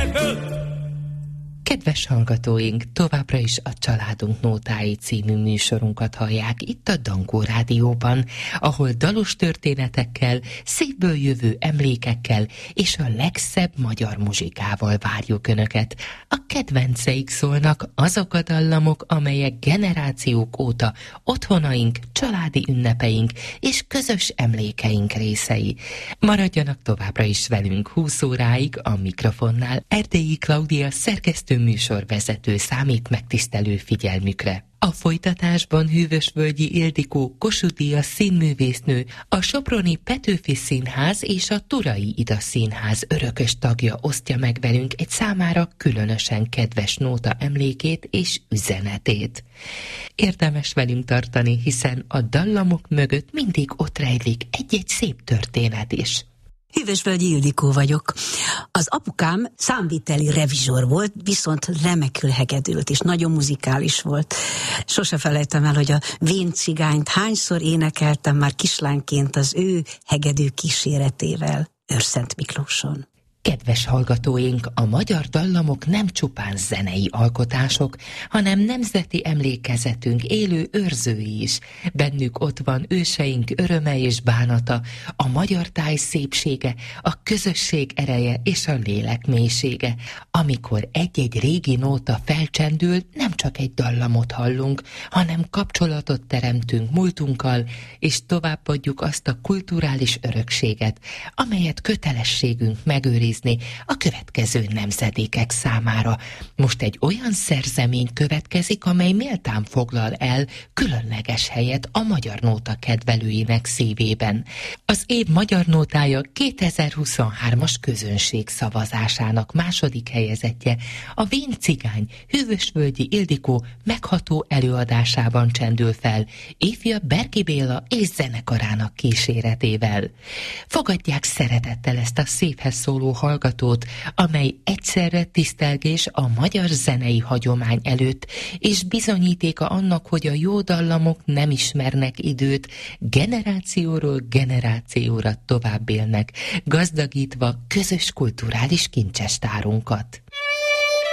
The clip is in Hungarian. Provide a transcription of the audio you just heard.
Kedves hallgatóink, továbbra is a Családunk Nótái című műsorunkat hallják itt a Dankó Rádióban, ahol dalos történetekkel, szívből jövő emlékekkel és a legszebb magyar muzsikával várjuk Önöket. A kedvenceik szólnak azok a dallamok, amelyek generációk óta otthonaink, családi ünnepeink és közös emlékeink részei. Maradjanak továbbra is velünk 20 óráig a mikrofonnál. Erdélyi Klaudia szerkesztő műsorvezető számít megtisztelő figyelmükre. A folytatásban Hűvösvölgyi Ildikó Kossuth Díjas színművésznő, a soproni Petőfi Színház és a Turai Ida Színház örökös tagja osztja meg velünk egy számára különösen kedves nóta emlékét és üzenetét. Érdemes velünk tartani, hiszen a dallamok mögött mindig ott rejlik egy-egy szép történet is. Hűvösvölgyi Ildikó vagyok. Az apukám számviteli revizsor volt, viszont remekül hegedült, és nagyon muzikális volt. Sose felejtem el, hogy a Vén cigányt hányszor énekeltem már kislányként az ő hegedű kíséretével Őrszent Miklóson. Kedves hallgatóink, a magyar dallamok nem csupán zenei alkotások, hanem nemzeti emlékezetünk élő őrzői is. Bennük ott van őseink öröme és bánata, a magyar táj szépsége, a közösség ereje és a lélek mélysége. Amikor egy-egy régi nóta felcsendül, nem csak egy dallamot hallunk, hanem kapcsolatot teremtünk múltunkkal, és továbbadjuk azt a kulturális örökséget, amelyet kötelességünk megőrizni a következő nemzedékek számára. Most egy olyan szerzemény következik, amely méltán foglal el különleges helyet a magyar nóta kedvelőinek szívében. Az év magyar nótája 2023-as közönség szavazásának második helyezettje, a Vén cigány Hűvösvölgyi Ildikó megható előadásában csendül fel, ifja Berki Béla és zenekarának kíséretével. Fogadják szeretettel ezt a széphez szóló hallgatót, amely egyszerre tisztelgés a magyar zenei hagyomány előtt, és bizonyítéka annak, hogy a jó dallamok nem ismernek időt, generációról generációra tovább élnek, gazdagítva közös kulturális kincsestárunkat.